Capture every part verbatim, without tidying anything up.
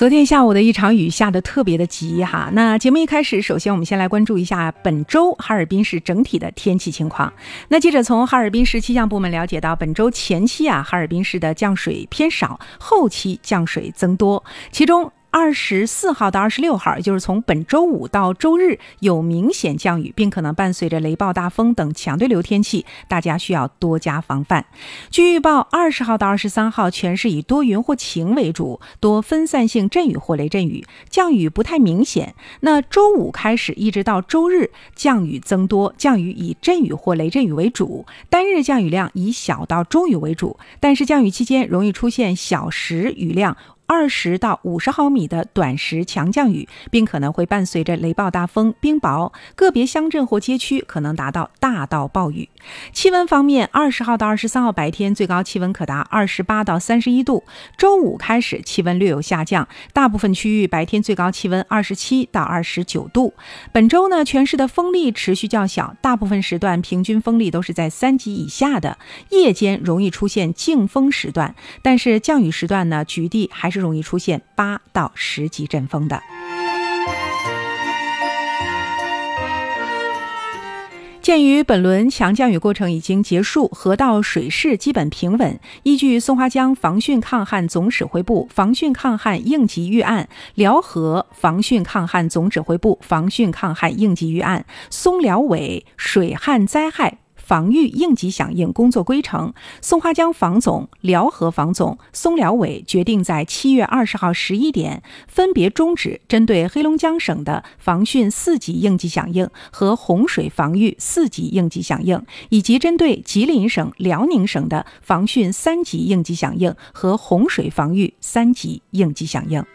昨天下午的一场雨下得特别的急哈。那节目一开始，首先我们先来关注一下本周哈尔滨市整体的天气情况。那记者从哈尔滨市气象部门了解到，本周前期啊，哈尔滨市的降水偏少，后期降水增多，其中二十四号到二十六号，也就是从本周五到周日有明显降雨，并可能伴随着雷暴大风等强对流天气，大家需要多加防范。据预报，二十号到二十三号全市以多云或晴为主，多分散性阵雨或雷阵雨，降雨不太明显。那周五开始一直到周日降雨增多，降雨以阵雨或雷阵雨为主，单日降雨量以小到中雨为主，但是降雨期间容易出现小时雨量二十到五十毫米的短时强降雨，并可能会伴随着雷暴大风、冰雹，个别乡镇或街区可能达到大到暴雨。气温方面，二十号到二十三号白天最高气温可达二十八到三十一度，周五开始气温略有下降，大部分区域白天最高气温二十七到二十九度。本周呢，全市的风力持续较小，大部分时段平均风力都是在三级以下的，夜间容易出现劲风时段，但是降雨时段呢，局地还是容易出现八到十级阵风的。鉴于本轮强降雨过程已经结束，河道水势基本平稳，依据松花江防汛抗旱总指挥部防汛抗旱应急预案、辽河防汛抗旱总指挥部防汛抗旱应急预案、松辽委水旱灾害防御应急响应工作规程，松花江防总、辽河防总、松辽委决定在七月二十号十一点分别终止针对黑龙江省的防汛四级应急响应和洪水防御四级应急响应，以及针对吉林省、辽宁省的防汛三级应急响应和洪水防御三级应急响应。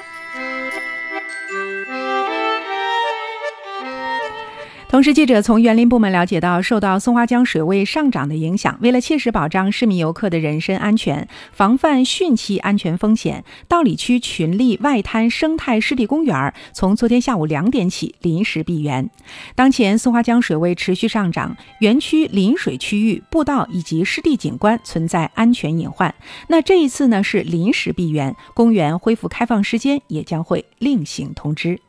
同时，记者从园林部门了解到，受到松花江水位上涨的影响，为了切实保障市民游客的人身安全，防范汛期安全风险，道里区群力外滩生态湿地公园从昨天下午两点起临时闭园。当前松花江水位持续上涨，园区临水区域、步道以及湿地景观存在安全隐患。那这一次呢是临时闭园，公园恢复开放时间也将会另行通知。